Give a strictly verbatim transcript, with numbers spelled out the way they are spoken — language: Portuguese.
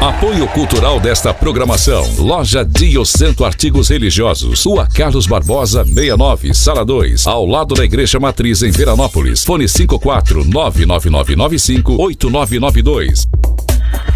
Apoio cultural desta programação. Loja Dio Santo Artigos Religiosos. Rua Carlos Barbosa, sessenta e nove, Sala dois. Ao lado da Igreja Matriz em Veranópolis. Fone cinco quatro nove nove nove nove cinco oito nove nove dois.